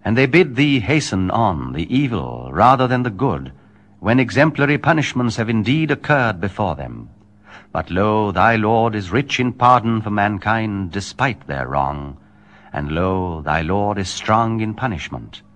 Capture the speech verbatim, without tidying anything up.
And they bid thee hasten on the evil rather than the good, when exemplary punishments have indeed occurred before them. But lo, thy Lord is rich in pardon for mankind despite their wrong, and lo, thy Lord is strong in punishment.